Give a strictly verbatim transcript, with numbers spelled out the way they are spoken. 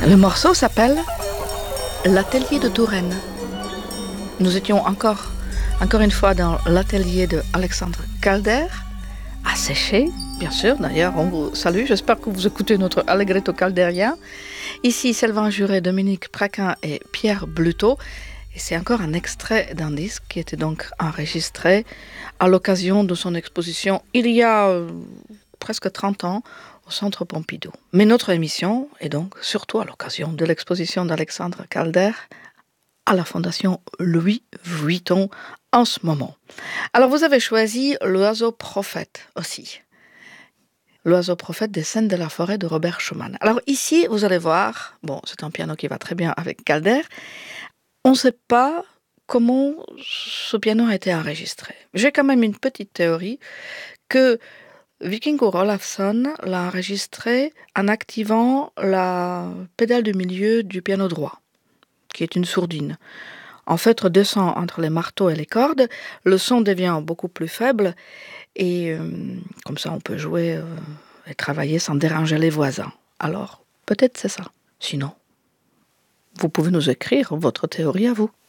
Le morceau s'appelle L'atelier de Touraine. Nous étions encore, encore une fois dans l'atelier de Alexandre Calder, à Séché, bien sûr. D'ailleurs, on vous salue. J'espère que vous écoutez notre Allegretto caldérien. Ici, Sylvain Juret, Dominique Praquin et Pierre Bluteau. Et c'est encore un extrait d'un disque qui était donc enregistré à l'occasion de son exposition il y a euh, presque trente ans au Centre Pompidou. Mais notre émission est donc surtout à l'occasion de l'exposition d'Alexandre Calder à la Fondation Louis Vuitton en ce moment. Alors vous avez choisi L'Oiseau Prophète aussi. L'Oiseau Prophète des Scènes de la Forêt de Robert Schumann. Alors ici, vous allez voir, bon, c'est un piano qui va très bien avec Calder. On ne sait pas comment ce piano a été enregistré. J'ai quand même une petite théorie que Vikingur Olafsson l'a enregistré en activant la pédale du milieu du piano droit, qui est une sourdine. En fait, redescend entre les marteaux et les cordes, le son devient beaucoup plus faible et euh, comme ça on peut jouer euh, et travailler sans déranger les voisins. Alors, peut-être c'est ça. Sinon, vous pouvez nous écrire votre théorie à vous.